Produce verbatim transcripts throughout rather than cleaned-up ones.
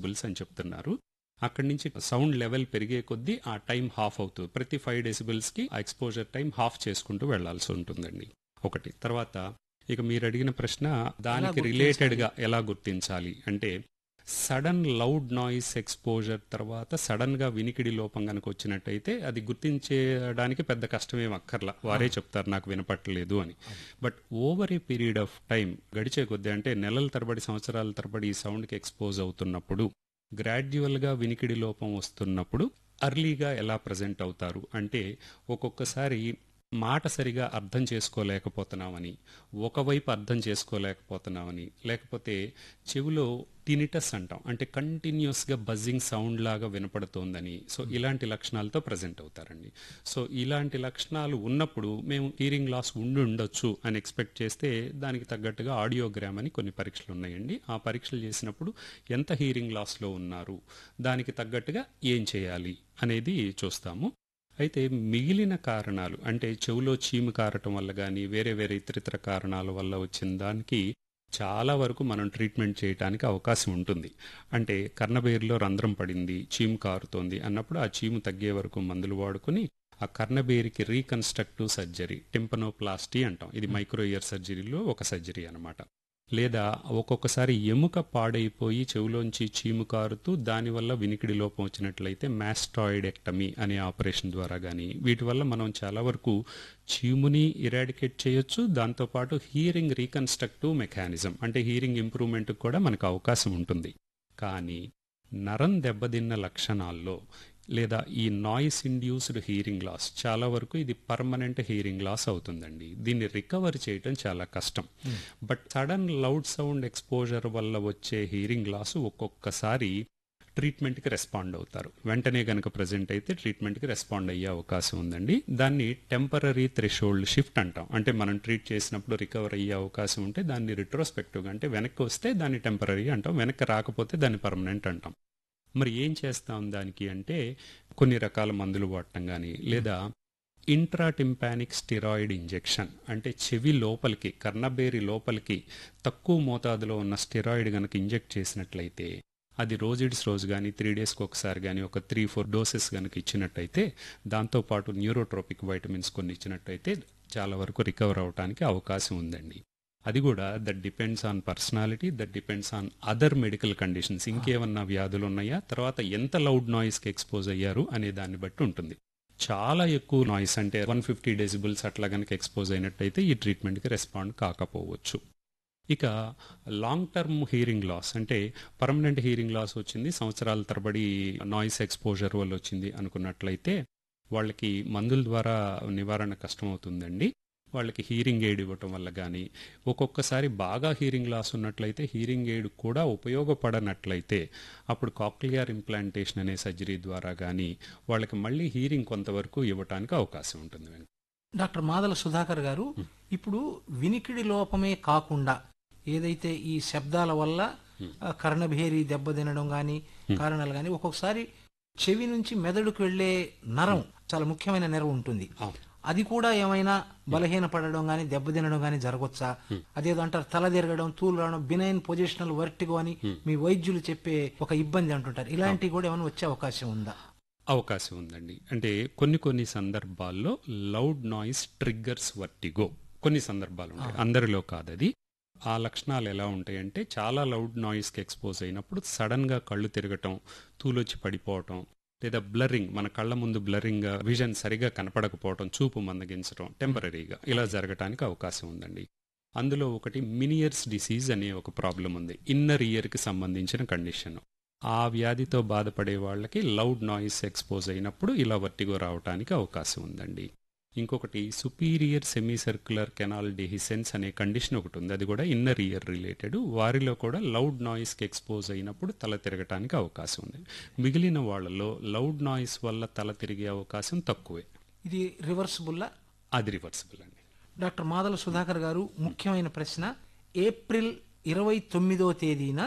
Decibels అని చెప్తున్నారు. అక్కడి నుంచి సౌండ్ లెవెల్ పెరిగే కొద్దీ ఆ టైం హాఫ్ అవుతుంది. ప్రతి ఫైవ్ డెసిబుల్స్కి ఆ ఎక్స్పోజర్ టైం హాఫ్ చేసుకుంటూ వెళ్లాల్సి ఉంటుందండి ఒకటి. తర్వాత ఇక మీరు అడిగిన ప్రశ్న దానికి రిలేటెడ్గా ఎలా గుర్తించాలి అంటే, సడన్ లౌడ్ నాయిస్ ఎక్స్పోజర్ తర్వాత సడన్ గా వినికిడి లోపం కనుక వచ్చినట్టయితే అది గుర్తించడానికి పెద్ద కష్టమేం అక్కర్లా, వారే చెప్తారు నాకు వినపట్టలేదు అని. But over a period of time గడిచే కొద్దీ, అంటే నెలల తరబడి సంవత్సరాల తరబడి ఈ సౌండ్కి ఎక్స్పోజ్ అవుతున్నప్పుడు, గ్రాడ్యువల్ గా వినికిడి లోపం వస్తున్నప్పుడు అర్లీగా ఎలా ప్రజెంట్ అవుతారు అంటే, ఒక్కొక్కసారి మాట సరిగా అర్థం చేసుకోలేకపోతున్నామని, ఒకవైపు అర్థం చేసుకోలేకపోతున్నామని, లేకపోతే చెవిలో టినిటస్ అంటాం, అంటే కంటిన్యూస్గా బజ్జింగ్ సౌండ్ లాగా వినపడుతోందని, సో ఇలాంటి లక్షణాలతో ప్రజెంట్ అవుతారండి. సో ఇలాంటి లక్షణాలు ఉన్నప్పుడు మేము హీరింగ్ లాస్ ఉండి ఉండొచ్చు అని ఎక్స్పెక్ట్ చేస్తే, దానికి తగ్గట్టుగా ఆడియోగ్రామ్ అని కొన్ని పరీక్షలు ఉన్నాయండి. ఆ పరీక్షలు చేసినప్పుడు ఎంత హీరింగ్ లాస్లో ఉన్నారు, దానికి తగ్గట్టుగా ఏం చేయాలి అనేది చూస్తాము. అయితే మిగిలిన కారణాలు, అంటే చెవులో చీము కారటం వల్ల కానీ వేరే వేరే ఇతరితర కారణాల వల్ల వచ్చిన దానికి చాలా వరకు మనం ట్రీట్మెంట్ చేయడానికి అవకాశం ఉంటుంది. అంటే కర్ణబేరులో రంధ్రం పడింది, చీము కారుతోంది అన్నప్పుడు ఆ చీము తగ్గే వరకు మందులు వాడుకుని ఆ కర్ణబేరికి రీకన్స్ట్రక్టివ్ సర్జరీ, టెంపనోప్లాస్టీ అంటాం, ఇది మైక్రో ఇయర్ సర్జరీలో ఒక సర్జరీ అనమాట. లేదా ఒక్కొక్కసారి ఎముక పాడైపోయి చెవులోంచి చీము కారుతూ దానివల్ల వినికిడి లోపం వచ్చినట్లయితే మాస్టాయిడెక్టమీ అనే ఆపరేషన్ ద్వారా కానీ, వీటి వల్ల మనం చాలా వరకు చీముని ఇరాడికేట్ చేయొచ్చు. దాంతోపాటు హీరింగ్ రీకన్స్ట్రక్టివ్ మెకానిజం, అంటే హీరింగ్ ఇంప్రూవ్మెంట్కి కూడా మనకు అవకాశం ఉంటుంది. కానీ నరం దెబ్బతిన్న లక్షణాల్లో లేదా ఈ నాయిస్ ఇండ్యూస్డ్ హీరింగ్ లాస్ చాలా వరకు ఇది పర్మనెంట్ హీరింగ్ లాస్ అవుతుందండి. దీన్ని రికవర్ చేయటం చాలా కష్టం. But sudden loud sound exposure వల్ల వచ్చే హీరింగ్ లాస్ ఒక్కొక్కసారి ట్రీట్మెంట్కి రెస్పాండ్ అవుతారు. వెంటనే కనుక ప్రజెంట్ అయితే ట్రీట్మెంట్కి రెస్పాండ్ అయ్యే అవకాశం ఉందండి. దాన్ని టెంపరరీ థ్రెషోల్డ్ షిఫ్ట్ అంటాం. అంటే మనం ట్రీట్ చేసినప్పుడు రికవర్ అయ్యే అవకాశం ఉంటే దాన్ని రిట్రోస్పెక్టివ్గా, అంటే వెనక్కి వస్తే దాన్ని టెంపరరీ అంటాం, వెనక్కి రాకపోతే దాన్ని పర్మనెంట్ అంటాం. మరి ఏం చేస్తాం దానికి అంటే, కొన్ని రకాల మందులు వాడటం కానీ, లేదా ఇంట్రాటింపానిక్ స్టెరాయిడ్ ఇంజెక్షన్, అంటే చెవి లోపలికి, కర్ణబేరి లోపలికి తక్కువ మోతాదులో ఉన్న స్టెరాయిడ్ కనుక ఇంజెక్ట్ చేసినట్లయితే, అది రోజుడిస్ రోజు కానీ త్రీ డేస్కి ఒకసారి కానీ ఒక త్రీ ఫోర్ డోసెస్ కనుక ఇచ్చినట్టయితే, దాంతోపాటు న్యూరోట్రోపిక్ వైటమిన్స్ కొన్ని ఇచ్చినట్టయితే చాలా వరకు రికవర్ అవడానికి అవకాశం ఉందండి. అది కూడా that depends on personality, that depends on other medical conditions, ఇంకేమన్నా వ్యాధులు ఉన్నాయా, తర్వాత ఎంత లౌడ్ నాయిస్కి ఎక్స్పోజ్ అయ్యారు అనే దాన్ని బట్టి ఉంటుంది. చాలా ఎక్కువ నాయిస్, అంటే వన్ ఫిఫ్టీ డెసిబుల్స్ అట్లా కనుక ఎక్స్పోజ్ అయినట్టయితే ఈ ట్రీట్మెంట్కి రెస్పాండ్ కాకపోవచ్చు. ఇక లాంగ్ టర్మ్ హీరింగ్ లాస్, అంటే పర్మనెంట్ హీరింగ్ లాస్ వచ్చింది, సంవత్సరాల తరబడి నాయిస్ ఎక్స్పోజర్ వల్ల వచ్చింది అనుకున్నట్లయితే, వాళ్ళకి మందుల ద్వారా నివారణ కష్టమవుతుందండి. వాళ్ళకి హీరింగ్ ఎయిడ్ ఇవ్వటం వల్ల కానీ, ఒక్కొక్కసారి బాగా హీరింగ్ లాస్ ఉన్నట్లయితే హీరింగ్ ఎయిడ్ కూడా ఉపయోగపడనట్లయితే అప్పుడు కాక్లియర్ ఇంప్లాంటేషన్ అనే సర్జరీ ద్వారా కానీ వాళ్ళకి మళ్ళీ హీరింగ్ కొంతవరకు ఇవ్వటానికి అవకాశం ఉంటుంది. డాక్టర్ మాదల సుధాకర్ గారు, ఇప్పుడు వినికిడి లోపమే కాకుండా ఏదైతే ఈ శబ్దాల వల్ల కర్ణభేరి దెబ్బతినడం కానీ కారణాలు కానీ, ఒక్కొక్కసారి చెవి నుంచి మెదడుకు వెళ్లే నరం, చాలా ముఖ్యమైన నెరవు ఉంటుంది, అది కూడా ఏమైనా బలహీన పడడం కానీ దెబ్బతినడం కానీ జరగొచ్చా? అదేదో అంటారు తల తిరగడం, తూలు రావడం, బినైన్ పొజిషనల్ వర్టిగో అని మీ వైద్యులు చెప్పే ఒక ఇబ్బంది అంటుంటారు. ఇలాంటివి కూడా ఏమైనా వచ్చే అవకాశం ఉందా? అవకాశం ఉందండి. అంటే కొన్ని కొన్ని సందర్భాల్లో లౌడ్ నాయిస్ ట్రిగ్గర్స్ వర్టిగో, కొన్ని సందర్భాలు ఉంటాయి, అందరిలో కాదది. ఆ లక్షణాలు ఎలా ఉంటాయంటే, చాలా లౌడ్ నాయిస్కి ఎక్స్పోజ్ అయినప్పుడు సడన్గా కళ్ళు తిరగటం, తూలొచ్చి పడిపోవటం, లేదా బ్లరింగ్, మన కళ్ళ ముందు బ్లరింగ్, విజన్ సరిగా కనపడకపోవటం, చూపు మందగించడం టెంపరీగా, ఇలా జరగటానికి అవకాశం ఉందండి. అందులో ఒకటి మినియర్స్ డిసీజ్ అనే ఒక ప్రాబ్లం ఉంది, ఇన్నర్ ఇయర్కి సంబంధించిన కండిషన్. ఆ వ్యాధితో బాధపడే వాళ్ళకి లౌడ్ నాయిస్ ఎక్స్పోజ్ అయినప్పుడు ఇలా వర్టిగో రావడానికి అవకాశం ఉందండి. ఇంకొకటి superior semi circular canal dehiscence అనే కండిషన్ ఒకటి ఉంది, అది కూడా ఇన్నర్ ఇయర్ రిలేటెడ్. వారిలో కూడా లౌడ్ నాయిస్కి ఎక్స్పోజ్ అయినప్పుడు తల తిరగటానికి అవకాశం ఉంది. మిగిలిన వాళ్ళలో లౌడ్ నాయిస్ వల్ల తల తిరిగే అవకాశం తక్కువే. ఇది రివర్సిబుల్లా? అది రివర్సిబుల్ అండి. డాక్టర్ మాదల సుధాకర్ గారు, ముఖ్యమైన ప్రశ్న, ఏప్రిల్ ఇరవై తొమ్మిదో తేదీన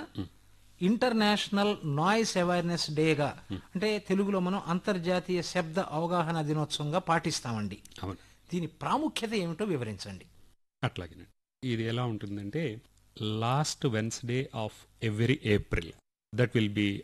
ఇంటర్నేషనల్ నాయిస్ అవేర్నెస్ డేగా, అంటే తెలుగులో మనం అంతర్జాతీయ శబ్ద అవగాహన దినోత్సవంగా పాటిస్తామండి. అవును. దీని ప్రాముఖ్యత ఏమిటో వివరించండి. అట్లాగేనండి. ఇది ఎలా ఉంటుందంటే, last Wednesday of every April, that will be